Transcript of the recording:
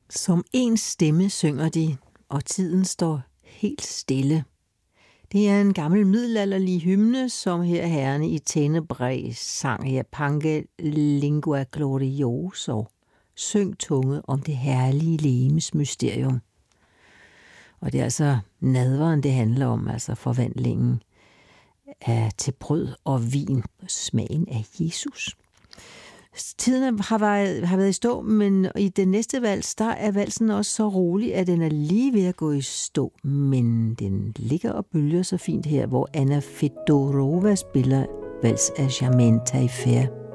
Som en stemme synger de, og tiden står helt stille. Det er en gammel middelalderlig hymne, som her herrene i Tenebrae sang her Pange lingua glorioso, syng tunge om det herlige legemes mysterium. Og det er altså nadveren, det handler om, altså forvandlingen til brød og vin, smagen af Jesus. Tiden har været i stå, men i den næste vals, der er valsen også så rolig, at den er lige ved at gå i stå. Men den ligger og bølger så fint her, hvor Anna Fedorova spiller vals af Germaine Taillefer.